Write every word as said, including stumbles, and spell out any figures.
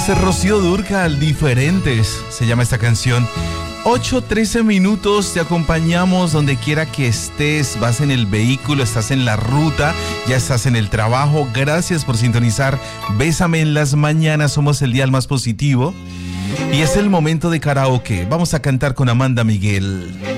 Es Rocío Dúrcal, Diferentes, se llama esta canción. ocho trece minutos, te acompañamos donde quiera que estés, vas en el vehículo, estás en la ruta, ya estás en el trabajo. Gracias por sintonizar Bésame en las mañanas, somos el dial más positivo. Y es el momento de karaoke, vamos a cantar con Amanda Miguel.